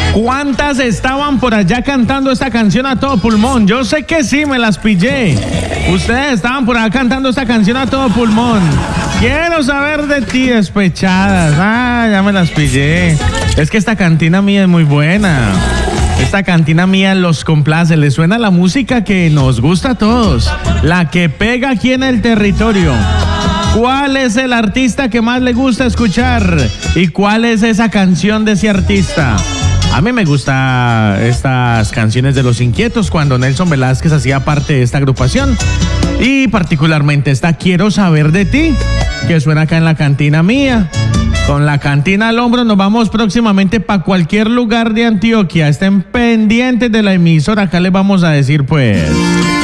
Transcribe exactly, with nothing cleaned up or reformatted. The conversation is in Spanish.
¿Cuántas estaban por allá cantando esta canción a todo pulmón? Yo sé que sí, me las pillé. Ustedes estaban por acá cantando esta canción a todo pulmón. Quiero saber de ti, despechadas. Ah, ya me las pillé. Es que esta cantina mía es muy buena. Esta cantina mía los complace. Le suena la música que nos gusta a todos. La que pega aquí en el territorio. ¿Cuál es el artista que más le gusta escuchar? ¿Y cuál es esa canción de ese artista? A mí me gustan estas canciones de Los Inquietos cuando Nelson Velázquez hacía parte de esta agrupación. Y particularmente esta Quiero Saber de Ti, que suena acá en la cantina mía. Con la cantina al hombro nos vamos próximamente para cualquier lugar de Antioquia. Estén pendientes de la emisora, acá les vamos a decir pues...